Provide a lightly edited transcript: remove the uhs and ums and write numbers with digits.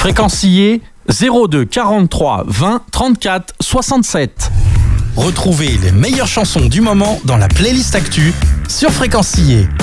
Fréquencier 02 43 20 34 67. Retrouvez les meilleures chansons du moment dans la playlist Actu sur Fréquencier.